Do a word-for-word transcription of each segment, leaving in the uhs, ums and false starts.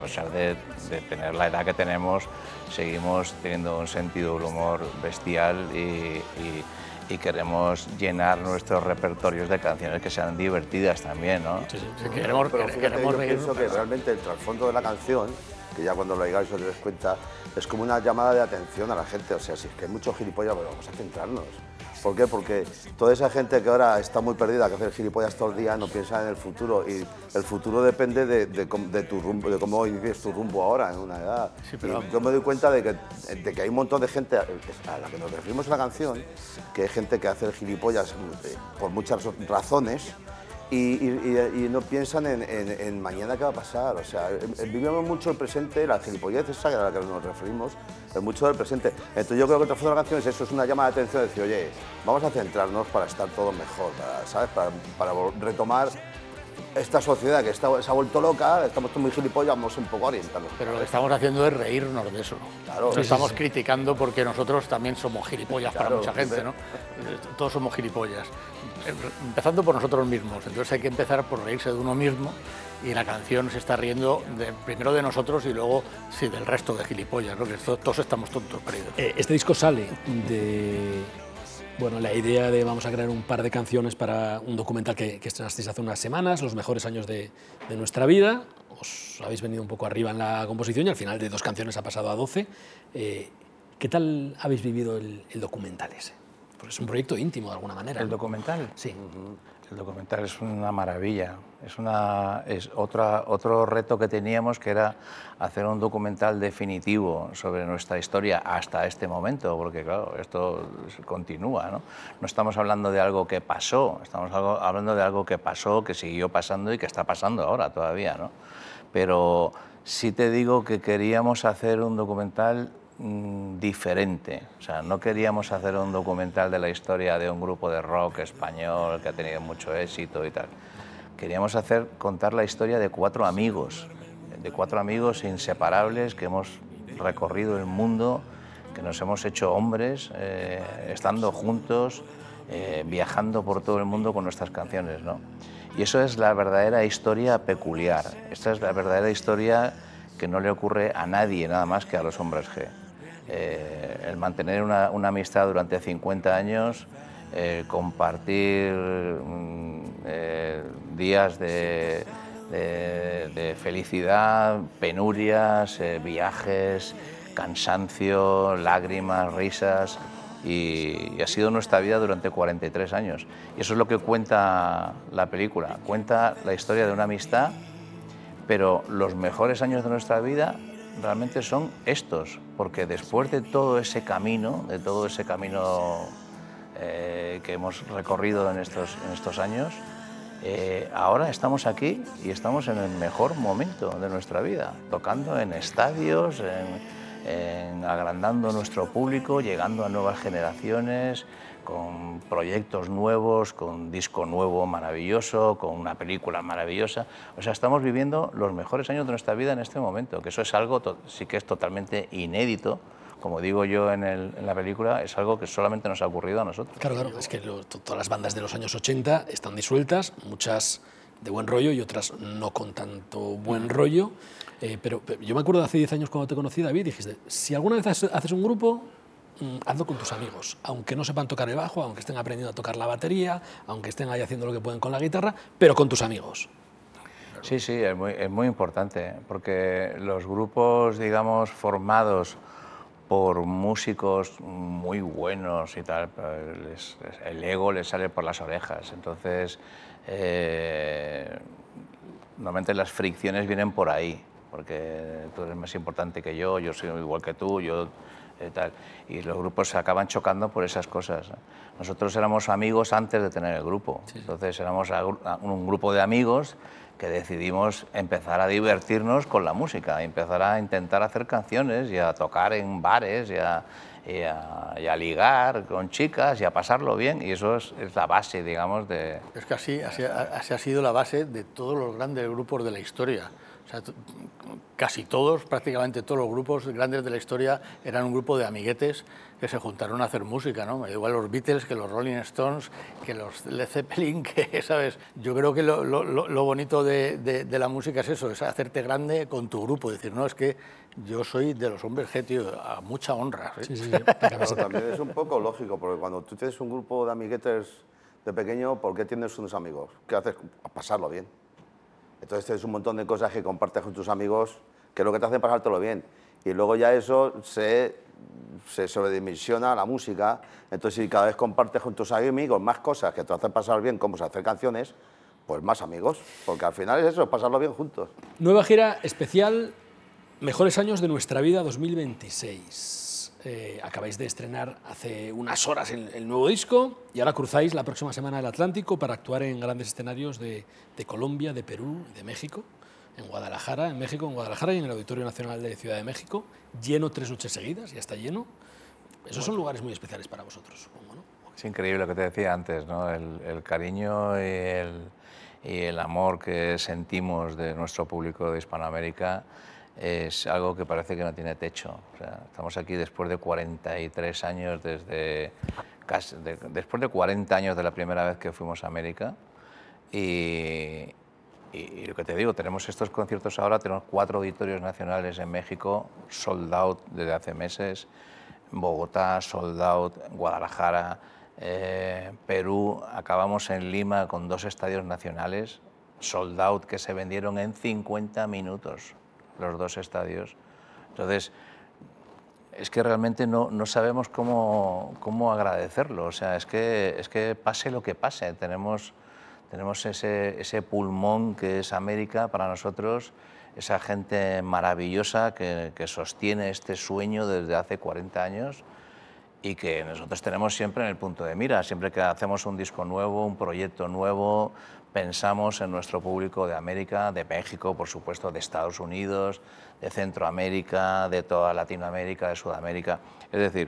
A pesar de, de tener la edad que tenemos, seguimos teniendo un sentido del humor bestial y, y, y queremos llenar nuestros repertorios de canciones que sean divertidas también, ¿no? Sí, sí, sí, queremos, pero fíjate, queremos yo reír, pienso que realmente el trasfondo de la canción, que ya cuando lo oigáis os daréis cuenta, es como una llamada de atención a la gente. O sea, si es que hay muchos gilipollas, pero vamos a centrarnos. ¿Por qué? Porque toda esa gente que ahora está muy perdida, que hace gilipollas todo el día, no piensa en el futuro. Y el futuro depende de, de, de tu rumbo, de cómo inicies tu rumbo ahora, en una edad. Sí, pero... Y yo me doy cuenta de que, de que hay un montón de gente a la que nos referimos en la canción, que hay gente que hace el gilipollas por muchas razones, Y, y, y no piensan en, en, en mañana qué va a pasar. O sea, vivimos mucho el presente, la gilipollez esa a la que nos referimos, es mucho del presente. Entonces yo creo que el trasfondo de la canción es eso, es una llamada de atención de decir, oye, vamos a centrarnos para estar todo mejor, para, ¿sabes? Para, para retomar esta sociedad que está, se ha vuelto loca, estamos todos muy gilipollas, vamos un poco a orientarnos. Pero lo que estamos haciendo es reírnos de eso. Claro. No Sí, estamos sí, sí. criticando porque nosotros también somos gilipollas Claro, para mucha gente, sí. ¿no? Todos somos gilipollas. Empezando por nosotros mismos. Entonces hay que empezar por reírse de uno mismo y la canción se está riendo de, primero de nosotros y luego sí, del resto de gilipollas, ¿no? Que todos estamos tontos perdidos. Eh, este disco sale de... Bueno, la idea de vamos a crear un par de canciones para un documental que, que estrenasteis hace unas semanas, los mejores años de, de nuestra vida. Os habéis venido un poco arriba en la composición y al final de dos canciones ha pasado a doce. Eh, ¿Qué tal habéis vivido el, el documental ese? Porque es un proyecto íntimo de alguna manera. ¿El ¿no? documental? Sí. Uh-huh. El documental es una maravilla. Es, una, es otra, otro reto que teníamos, que era hacer un documental definitivo sobre nuestra historia hasta este momento, porque claro, esto continúa, ¿no? No estamos hablando de algo que pasó, estamos algo, hablando de algo que pasó, que siguió pasando y que está pasando ahora todavía, ¿no? Pero sí te digo que queríamos hacer un documental diferente, o sea, no queríamos hacer un documental de la historia de un grupo de rock español que ha tenido mucho éxito y tal. Queríamos hacer, contar la historia de cuatro amigos, de cuatro amigos inseparables que hemos recorrido el mundo, que nos hemos hecho hombres, eh, estando juntos, eh, viajando por todo el mundo con nuestras canciones, ¿no? Y eso es la verdadera historia peculiar, esta es la verdadera historia que no le ocurre a nadie, nada más que a los hombres G. Eh, el mantener una, una amistad durante cincuenta años, eh, compartir mm, eh, días de, de, de felicidad, penurias, eh, viajes, cansancio, lágrimas, risas, y, y ha sido nuestra vida durante cuarenta y tres años. Y eso es lo que cuenta la película, cuenta la historia de una amistad, pero los mejores años de nuestra vida realmente son estos, porque después de todo ese camino, de todo ese camino eh, que hemos recorrido en estos, en estos años, eh, ahora estamos aquí y estamos en el mejor momento de nuestra vida, tocando en estadios, en, en agrandando nuestro público, llegando a nuevas generaciones, con proyectos nuevos, con disco nuevo maravilloso, con una película maravillosa. O sea, estamos viviendo los mejores años de nuestra vida en este momento, que eso es algo, sí que es totalmente inédito. Como digo yo en, el, en la película, es algo que solamente nos ha ocurrido a nosotros. Claro, claro, es que lo, todas las bandas de los años ochenta están disueltas, muchas de buen rollo y otras no con tanto buen rollo. Eh, pero, pero yo me acuerdo de hace diez años cuando te conocí, David, dijiste, si alguna vez haces un grupo, hazlo con tus amigos, aunque no sepan tocar el bajo, aunque estén aprendiendo a tocar la batería, aunque estén ahí haciendo lo que pueden con la guitarra, pero con tus amigos. Sí, sí, es muy, es muy importante, porque los grupos, digamos, formados por músicos muy buenos y tal, les, el ego les sale por las orejas, entonces eh, normalmente las fricciones vienen por ahí, porque tú eres más importante que yo, yo soy igual que tú, yo... Tal, y los grupos se acaban chocando por esas cosas. Nosotros éramos amigos antes de tener el grupo, sí. Entonces éramos un grupo de amigos que decidimos empezar a divertirnos con la música, empezar a intentar hacer canciones y a tocar en bares y a, y a, y a ligar con chicas y a pasarlo bien, y eso es, es la base, digamos, de... Es que así, así, así ha sido la base de todos los grandes grupos de la historia. O sea, casi todos, prácticamente todos los grupos grandes de la historia eran un grupo de amiguetes que se juntaron a hacer música, ¿no? Me da igual los Beatles que los Rolling Stones, que los Led Zeppelin, que, ¿sabes? Yo creo que lo, lo, lo bonito de, de, de la música es eso, es hacerte grande con tu grupo, decir, no, es que yo soy de los hombres G, tío, a mucha honra. ¿eh? Sí, sí, sí. Pero también es un poco lógico, porque cuando tú tienes un grupo de amiguetes de pequeño, ¿por qué tienes unos amigos? ¿Qué haces? A pasarlo bien. Entonces tienes un montón de cosas que compartes con tus amigos, que es lo que te hace pasártelo bien. Y luego ya eso se, se sobredimensiona a la música. Entonces si cada vez compartes con tus amigos más cosas que te hacen pasar bien, como hacer canciones, pues más amigos. Porque al final es eso, es pasarlo bien juntos. Nueva gira especial, Mejores años de nuestra vida dos mil veintiséis. Eh, acabáis de estrenar hace unas horas el, el nuevo disco y ahora cruzáis la próxima semana el Atlántico para actuar en grandes escenarios de, de Colombia, de Perú, de México, en Guadalajara, en México, en Guadalajara y en el Auditorio Nacional de Ciudad de México, lleno tres noches seguidas, ya está lleno. Esos son lugares muy especiales para vosotros, supongo, ¿no? Es increíble lo que te decía antes, ¿no? El, el cariño y el, y el amor que sentimos de nuestro público de Hispanoamérica es algo que parece que no tiene techo. O sea, estamos aquí después de cuarenta y tres años, desde casi, de, después de cuarenta años de la primera vez que fuimos a América. Y, y, y lo que te digo, tenemos estos conciertos ahora, tenemos cuatro auditorios nacionales en México, sold out desde hace meses, Bogotá, sold out, Guadalajara, eh, Perú, acabamos en Lima con dos estadios nacionales, sold out, que se vendieron en cincuenta minutos. Los dos estadios. Entonces, es que realmente no, no sabemos cómo, cómo agradecerlo. O sea, es que, es que pase lo que pase, tenemos, tenemos ese, ese pulmón que es América para nosotros, esa gente maravillosa que, que sostiene este sueño desde hace cuarenta años y que nosotros tenemos siempre en el punto de mira. Siempre que hacemos un disco nuevo, un proyecto nuevo, pensamos en nuestro público de América, de México, por supuesto, de Estados Unidos, de Centroamérica, de toda Latinoamérica, de Sudamérica. Es decir,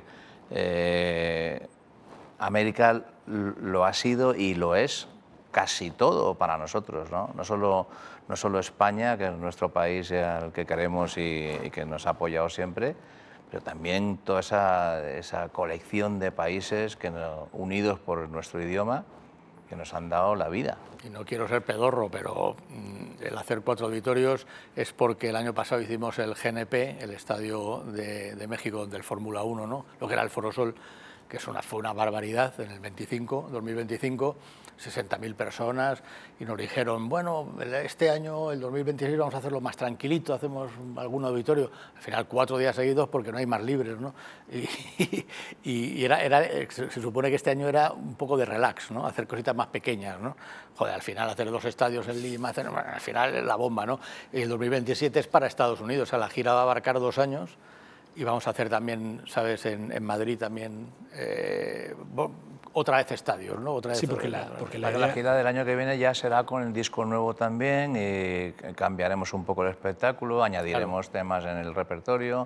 eh, América lo ha sido y lo es casi todo para nosotros, ¿no? No solo, no solo España, que es nuestro país al que queremos y, y que nos ha apoyado siempre, pero también toda esa, esa colección de países que, unidos por nuestro idioma, que nos han dado la vida. Y no quiero ser pedorro, pero el hacer cuatro auditorios es porque el año pasado hicimos el G N P, el estadio de, de México del Fórmula uno, ¿no? Lo que era el Foro Sol, que es una, fue una barbaridad en el veinticinco, dos mil veinticinco, sesenta mil personas, y nos dijeron, bueno, este año, el dos mil veintiséis, vamos a hacerlo más tranquilito, hacemos algún auditorio. Al final, cuatro días seguidos porque no hay más libres, ¿no? Y, y, y era, era, se supone que este año era un poco de relax, ¿no? Hacer cositas más pequeñas, ¿no? Joder, al final hacer dos estadios en Lima, hacer, bueno, al final es la bomba, ¿no? Y el dos mil veintisiete es para Estados Unidos, o sea, la gira va a abarcar dos años. Y vamos a hacer también, ¿sabes?, en, en Madrid también, eh, otra vez estadios, ¿no? Otra vez sí, porque la, porque la, la gira del año que viene ya será con el disco nuevo también, y cambiaremos un poco el espectáculo, añadiremos claro. temas en el repertorio,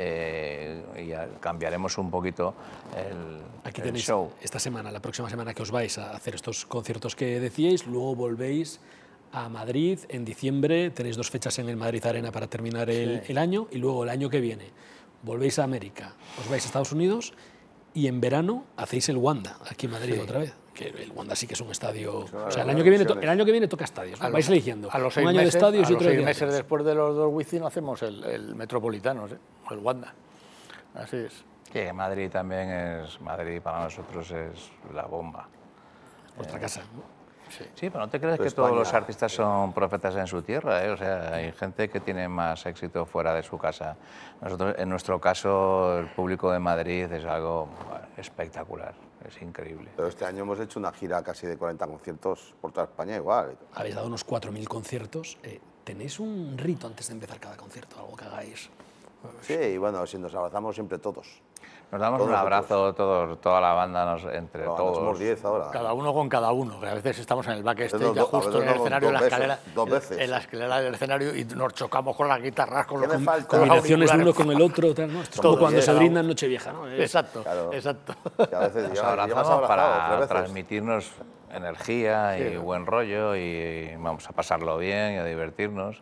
eh, y cambiaremos un poquito el, Aquí el tenéis show. Esta semana, la próxima semana que os vais a hacer estos conciertos que decíais, luego volvéis a Madrid en diciembre, tenéis dos fechas en el Madrid Arena para terminar el, sí. el año, y luego el año que viene volvéis a América, os vais a Estados Unidos y en verano hacéis el Wanda aquí en Madrid sí. otra vez. Que el Wanda sí que es un estadio. Claro, o sea, el año, que viene, el año que viene toca estadios. ¿No? Vais los, eligiendo. A los un seis año meses, de estadios a y los otro seis de meses después de los dos Wizzing hacemos el, el Metropolitano, ¿sí? O el Wanda. Así es. Que Madrid también es. Madrid para nosotros es la bomba. Vuestra eh, casa. Sí. sí, pero no te crees que España, todos los artistas son profetas en su tierra, ¿eh? O sea, hay gente que tiene más éxito fuera de su casa. Nosotros, en nuestro caso, el público de Madrid es algo bueno, espectacular, es increíble. Pero este año hemos hecho una gira casi de cuarenta conciertos por toda España igual. Habéis dado unos cuatro mil conciertos. Eh, ¿Tenéis un rito antes de empezar cada concierto, algo que hagáis? Sí, y bueno, si nos abrazamos siempre todos. Nos damos todos un abrazo, todos, toda la banda, nos, entre no, todos. Somos diez ahora. Cada uno con cada uno, que a veces estamos en el backstage, ya justo en el escenario, en la escalera, dos veces. en la escalera del escenario, y nos chocamos con las guitarras, con los combinaciones de uno con el otro. Tal, ¿no? Esto es como cuando diez, se brinda en Nochevieja, ¿no? Es... Exacto, claro. exacto. Que a veces nos abrazamos para transmitirnos energía y sí, buen rollo, y vamos a pasarlo bien y a divertirnos.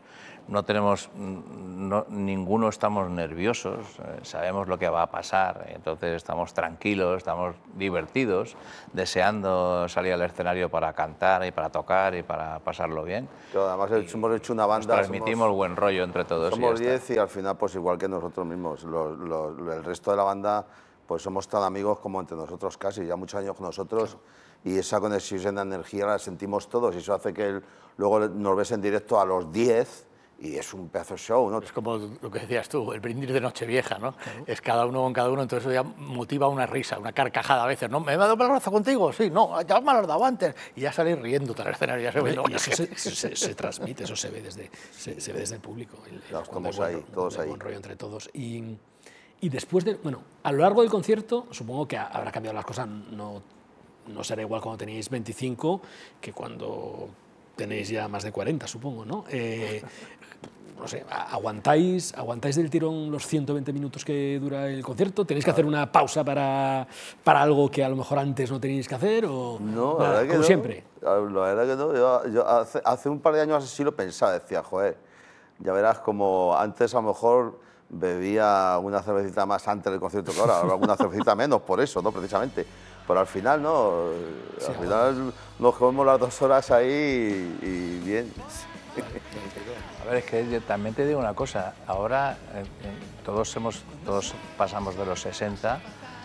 no tenemos, no, ninguno estamos nerviosos, eh, sabemos lo que va a pasar, entonces estamos tranquilos, estamos divertidos, deseando salir al escenario para cantar y para tocar y para pasarlo bien. Claro, además y hemos hecho una banda... Nos transmitimos somos, buen rollo entre todos. Somos diez y, y al final, pues igual que nosotros mismos, los, los, el resto de la banda, pues somos tan amigos como entre nosotros casi, ya muchos años con nosotros. Claro. Y esa conexión de energía la sentimos todos y eso hace que el, luego nos ves en directo a los diez y es un pedazo de show, ¿no? Es como lo que decías tú, el brindis de Nochevieja, ¿no? Claro. Es cada uno con cada uno, entonces eso ya motiva una risa, una carcajada a veces, ¿no? ¿Me he dado el abrazo contigo? Sí, no, ya me lo has dado antes. Y ya salís riendo al escenario, ya se ve. Y eso se, se, se transmite, eso se ve desde, se, se ve desde el público. El, claro, estamos ahí, buen, todos ahí. Buen rollo entre todos. Y, y después de, bueno, a lo largo del concierto, supongo que habrá cambiado las cosas, no, no será igual cuando tenéis veinticinco que cuando tenéis ya más de cuarenta, supongo, ¿no? Eh, no sé, ¿aguantáis, ¿aguantáis del tirón los ciento veinte minutos que dura el concierto? ¿Tenéis que hacer una pausa para, para algo que a lo mejor antes no teníais que hacer? O, no, nada, la verdad que como no. siempre. La verdad que no. Yo, yo hace, hace un par de años así lo pensaba, decía, joder, ya verás como antes a lo mejor bebía una cervecita más antes del concierto que ahora, alguna cervecita menos, por eso, ¿no? Precisamente. Pero al final, no, sí, al final bueno. Nos comemos las dos horas ahí y, y bien. A ver, es que yo también te digo una cosa, ahora eh, todos, hemos, todos pasamos de los sesenta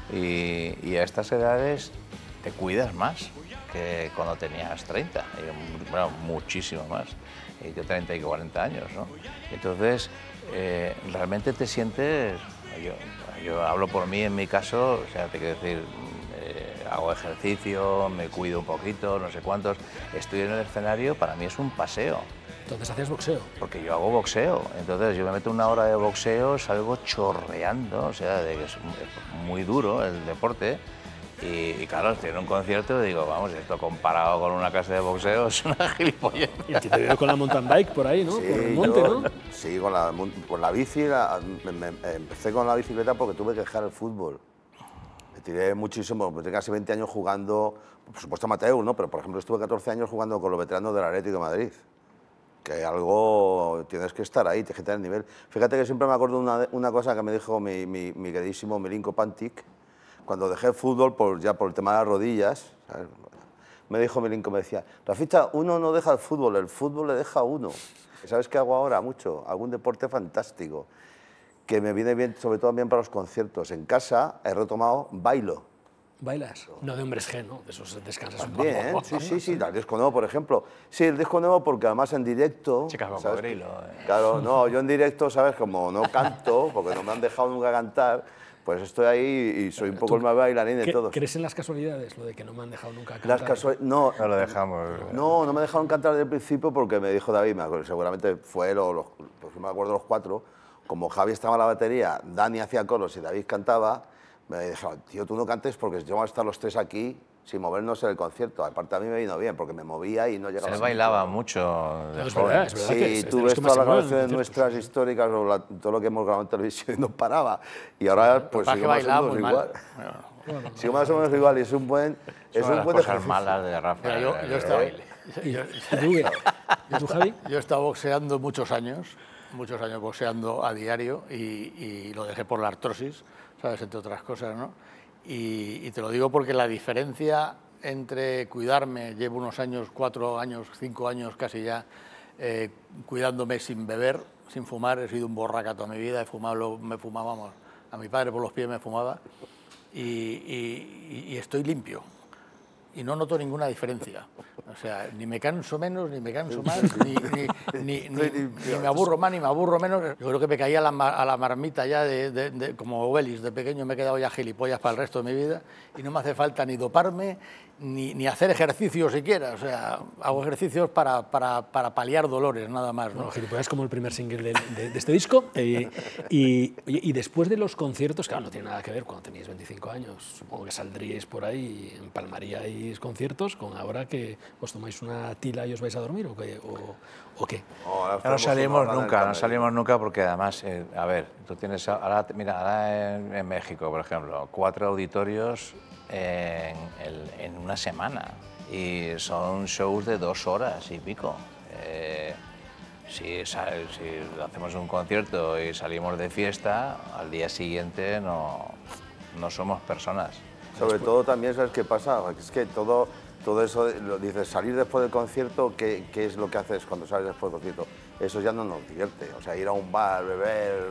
y, y a estas edades te cuidas más que cuando tenías treinta, y, bueno, muchísimo más, y yo treinta y cuarenta años, ¿no? Entonces, eh, realmente te sientes, yo, yo hablo por mí en mi caso, o sea, te quiero decir, eh, hago ejercicio, me cuido un poquito, no sé cuántos, estoy en el escenario, para mí es un paseo. Entonces hacías boxeo. Porque yo hago boxeo, entonces yo me meto una hora de boxeo, salgo chorreando, o sea, de que es muy duro el deporte. Y, y claro, estoy en un concierto y digo, vamos, esto comparado con una clase de boxeo es una gilipollez. Y te veo con la mountain bike por ahí, ¿no? Sí, por el monte, yo, ¿no? Sí, con la, con la bici, la, me, me, empecé con la bicicleta porque tuve que dejar el fútbol. Me tiré muchísimo, tengo casi veinte años jugando, por supuesto amateur, ¿no? Pero por ejemplo estuve catorce años jugando con los veteranos del Atlético de Madrid. Que algo tienes que estar ahí, tienes que tener nivel. Fíjate que siempre me acuerdo de una, una cosa que me dijo mi, mi, mi queridísimo Milinko Pantic, cuando dejé el fútbol, por, ya por el tema de las rodillas, ¿sabes? Me dijo Milinko, me decía, Rafita, uno no deja el fútbol, el fútbol le deja a uno. ¿Sabes qué hago ahora? Mucho, algún deporte fantástico, que me viene bien, sobre todo bien para los conciertos. En casa he retomado bailo. ¿Bailas? No de hombres G, ¿no? De esos descansas un poco. Bien, sí, sí, sí, el disco nuevo, por ejemplo. Sí, el disco nuevo porque además en directo... Chicas cocodrilo. Eh. Claro, no, yo en directo, ¿sabes? Como no canto, porque no me han dejado nunca cantar, pues estoy ahí y soy un poco el más bailarín de todos. ¿Crees en las casualidades, lo de que no me han dejado nunca cantar? Las casualidades... No, no lo dejamos. No, no me dejaron cantar desde el principio porque me dijo David, me acuerdo, seguramente fue él o los, pues me acuerdo los cuatro, como Javi estaba en la batería, Dani hacía coros y David cantaba, me dijeron, tío, tú no cantes porque vamos a estar los tres aquí sin movernos en el concierto. Aparte a mí me vino bien porque me movía y no llegaba. Se bailaba mucho. De es verdad, es verdad. Sí, que es, tú ves todas las grabaciones nuestras históricas o la, todo lo que hemos grabado en televisión y no paraba. Y ahora pues sigo más o menos igual. Bueno, sigo más o menos igual y es un buen es Son un las buen cosas ejercicio. malas de Rafa. Yo, yo, estaba, ¿Y, yo, ¿Y tú, Javi? Yo he estado boxeando muchos años, muchos años boxeando a diario y, y lo dejé por la artrosis, ¿sabes? Entre otras cosas, ¿no? Y, y te lo digo porque la diferencia entre cuidarme, llevo unos años, cuatro años, cinco años casi ya, eh, cuidándome sin beber, sin fumar, he sido un borraca toda mi vida, he fumado, me fumábamos, a mi padre por los pies me fumaba, y, y, y estoy limpio. Y no noto ninguna diferencia. O sea, ni me canso menos, ni me canso más, ni, ni, ni, ni, ni me aburro más, ni me aburro menos. Yo creo que me caí a la, a la marmita ya, de, de, de, como Obelix, de pequeño me he quedado ya gilipollas para el resto de mi vida y no me hace falta ni doparme, ni, ni hacer ejercicio siquiera. O sea, hago ejercicios para, para, para paliar dolores, nada más, ¿no? Bueno, gilipollas como el primer single de, de, de este disco. Eh, y, y después de los conciertos, claro, no tiene nada que ver cuando teníais veinticinco años, supongo que saldríais por ahí, empalmaríais conciertos, con ahora que os tomáis una tila y os vais a dormir, ¿o qué? ¿O, o qué? No, no salimos nunca, no salimos nunca porque además, eh, a ver, tú tienes, ahora, mira, ahora en, en México, por ejemplo, cuatro auditorios en, el, en una semana y son shows de dos horas y pico. Eh, o Si, sal- si hacemos un concierto y salimos de fiesta, al día siguiente no, no somos personas. Sobre todo también, ¿sabes qué pasa? Es que todo, todo eso, lo dices, salir después del concierto, ¿qué, ¿qué es lo que haces cuando sales después del concierto? Eso ya no nos divierte. O sea, ir a un bar, beber,